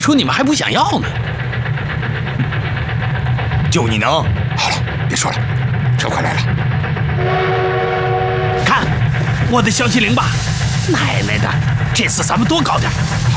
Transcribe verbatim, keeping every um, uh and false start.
说你们还不想要呢。 就你能？ 好了，别说了，车快来了。 看，我的消息灵吧，奶奶的，这次咱们多搞点。